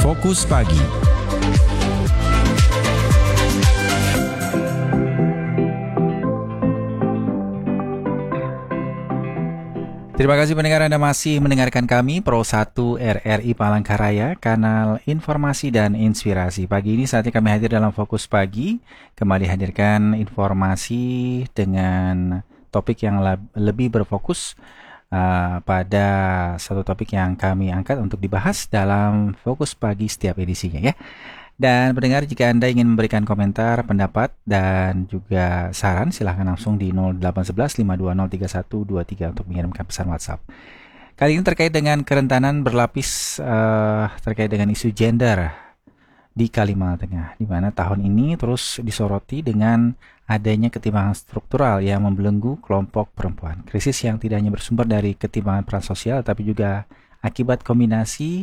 Fokus Pagi. Terima kasih pendengar Anda masih mendengarkan kami Pro 1 RRI Palangkaraya, kanal informasi dan inspirasi. Pagi ini saatnya kami hadir dalam Fokus Pagi, kembali hadirkan informasi dengan topik yang lebih berfokus pada satu topik yang kami angkat untuk dibahas dalam Fokus Pagi setiap edisinya ya. Dan pendengar, jika Anda ingin memberikan komentar, pendapat, dan juga saran, silahkan langsung di 0811 520 3123 untuk mengirimkan pesan WhatsApp. Kali ini terkait dengan kerentanan berlapis terkait dengan isu gender di Kalimantan Tengah, di mana tahun ini terus disoroti dengan adanya ketimpangan struktural yang membelenggu kelompok perempuan. Krisis yang tidak hanya bersumber dari ketimpangan peran sosial, tapi juga akibat kombinasi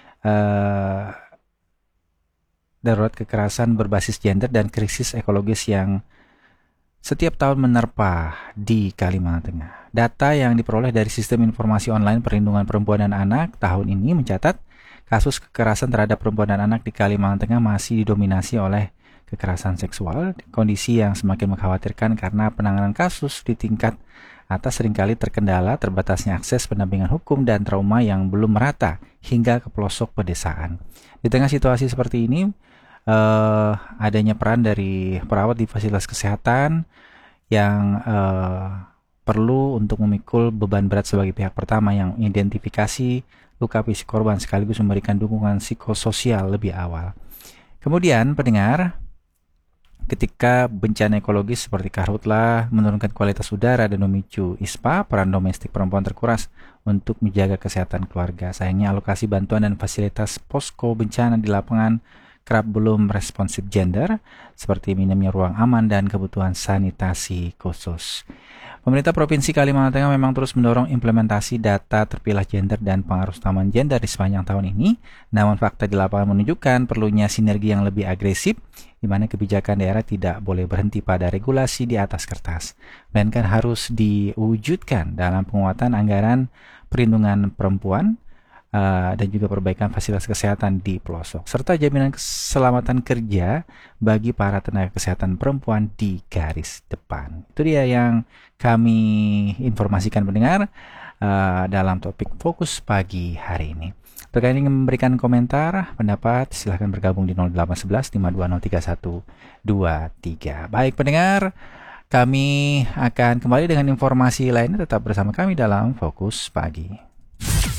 darurat kekerasan berbasis gender dan krisis ekologis yang setiap tahun menerpa di Kalimantan Tengah. Data yang diperoleh dari Sistem Informasi Online Perlindungan Perempuan dan Anak tahun ini mencatat kasus kekerasan terhadap perempuan dan anak di Kalimantan Tengah masih didominasi oleh kekerasan seksual, kondisi yang semakin mengkhawatirkan karena penanganan kasus di tingkat atas seringkali terkendala terbatasnya akses pendampingan hukum dan trauma yang belum merata hingga ke pelosok pedesaan. Di tengah situasi seperti ini, adanya peran dari perawat di fasilitas kesehatan yang perlu untuk memikul beban berat sebagai pihak pertama yang mengidentifikasi luka fisik korban sekaligus memberikan dukungan psikososial lebih awal. Kemudian pendengar, ketika bencana ekologis seperti karhutlah menurunkan kualitas udara dan memicu ISPA, peran domestik perempuan terkuras untuk menjaga kesehatan keluarga. Sayangnya alokasi bantuan dan fasilitas posko bencana di lapangan kerap belum responsif gender, seperti minimnya ruang aman dan kebutuhan sanitasi khusus. Pemerintah Provinsi Kalimantan Tengah memang terus mendorong implementasi data terpilah gender dan pengaruh utama gender di sepanjang tahun ini. Namun fakta di lapangan menunjukkan perlunya sinergi yang lebih agresif, di mana kebijakan daerah tidak boleh berhenti pada regulasi di atas kertas, melainkan harus diwujudkan dalam penguatan anggaran perlindungan perempuan dan juga perbaikan fasilitas kesehatan di pelosok, serta jaminan keselamatan kerja bagi para tenaga kesehatan perempuan di garis depan. Itu dia yang kami informasikan pendengar dalam topik Fokus Pagi hari ini. Jika ingin memberikan komentar, pendapat, silahkan bergabung di 0811 520 3123. Baik pendengar, kami akan kembali dengan informasi lainnya. Tetap bersama kami dalam Fokus Pagi.